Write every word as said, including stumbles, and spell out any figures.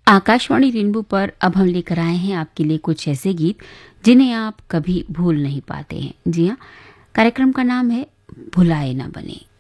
Akashvani rainbow पर अब हम लेकर आए हैं आपके लिए कुछ ऐसे गीत जिन्हें आप कभी भूल नहीं पाते हैं। जी हाँ, कार्यक्रम का नाम है भुलाए ना बने।